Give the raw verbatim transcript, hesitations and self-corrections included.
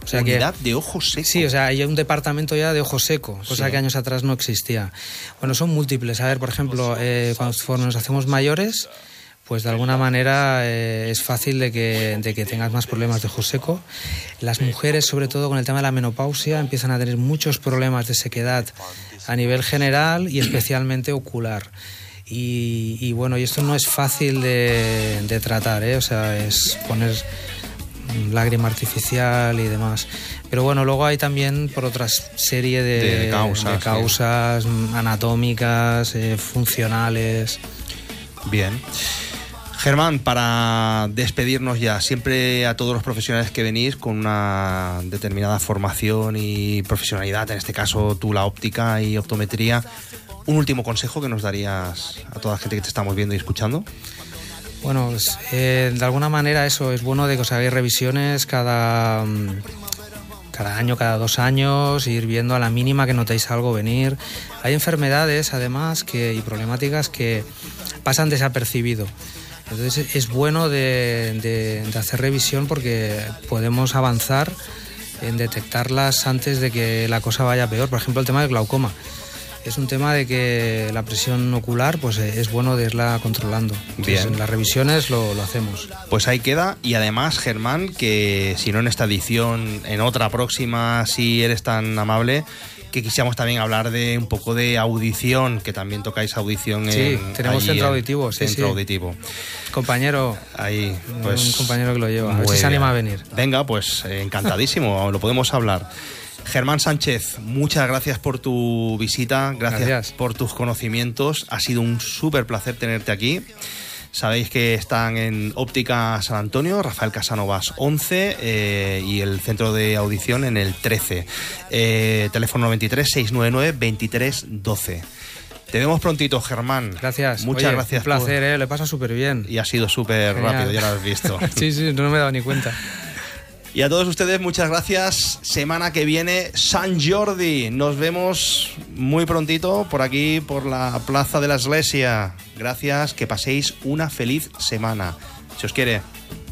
O sea, unidad que, de ojo seco. Sí, o sea, hay un departamento ya de ojo seco, cosa sí. que años atrás no existía. Bueno, son múltiples. A ver, por ejemplo, eh, cuando nos hacemos mayores, pues de alguna manera eh, es fácil de que, de que tengas más problemas de ojo seco. Las mujeres, sobre todo con el tema de la menopausia, empiezan a tener muchos problemas de sequedad a nivel general y especialmente ocular. Y, y bueno, y esto no es fácil de, de tratar, ¿eh? O sea, es poner lágrima artificial y demás. Pero bueno, luego hay también por otra serie de, de causas, de causas sí. anatómicas, eh, funcionales. Bien. Germán, para despedirnos ya, siempre a todos los profesionales que venís con una determinada formación y profesionalidad, en este caso tú la óptica y optometría, un último consejo que nos darías a toda la gente que te estamos viendo y escuchando. Bueno, pues, eh, de alguna manera eso, es bueno de que os hagáis revisiones cada, cada año, cada dos años, ir viendo a la mínima que notéis algo venir. Hay enfermedades además que, y problemáticas que pasan desapercibido. Entonces es bueno de, de, de hacer revisión porque podemos avanzar en detectarlas antes de que la cosa vaya peor. Por ejemplo, el tema del glaucoma. Es un tema de que la presión ocular pues es bueno de irla controlando. Entonces, bien. En las revisiones lo, lo hacemos. Pues ahí queda. Y además, Germán, que si no en esta edición, en otra próxima, si eres tan amable, que quisiéramos también hablar de un poco de audición, que también tocáis audición. Sí, en, tenemos centro auditivo. Sí, centro sí. auditivo. Compañero, ahí, pues, un compañero que lo lleva. A ver si se anima a venir. Venga, pues eh, encantadísimo, lo podemos hablar. Germán Sánchez, muchas gracias por tu visita, gracias, gracias. por tus conocimientos. Ha sido un súper placer tenerte aquí. Sabéis que están en Óptica San Antonio, Rafael Casanovas once eh, y el centro de audición en el trece. Eh, teléfono noventa y tres, seiscientos noventa y nueve, veintitrés doce. Te vemos prontito, Germán. Gracias. Muchas Oye, gracias. Un placer, por... eh, le pasa súper bien. Y ha sido súper rápido, ya lo has visto. Sí, sí, no me he dado ni cuenta. Y a todos ustedes, muchas gracias. Semana que viene, Sant Jordi. Nos vemos muy prontito por aquí, por la Plaza de la Iglesia. Gracias, que paséis una feliz semana. Si os quiere.